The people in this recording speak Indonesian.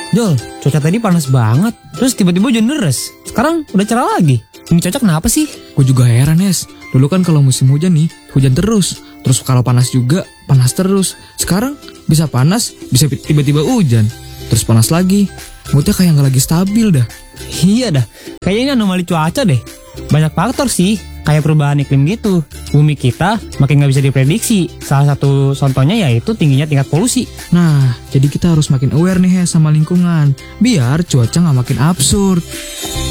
Jol, cuaca tadi panas banget. Terus tiba-tiba hujan deras. Sekarang udah cerah lagi. Ini cocok kenapa sih? Gue juga heran, Yes. Dulu kan kalau musim hujan nih, hujan terus. Terus kalau panas juga, panas terus. Sekarang bisa panas, bisa tiba-tiba hujan. Terus panas lagi. Moodnya kayak gak lagi stabil dah. Iya dah, kayaknya ini anomali cuaca deh. Banyak faktor sih, kayak perubahan iklim gitu. Bumi kita makin gak bisa diprediksi. Salah satu contohnya yaitu tingginya tingkat polusi. Nah, jadi kita harus makin aware nih, Yes, sama lingkungan. Biar cuaca gak makin absurd.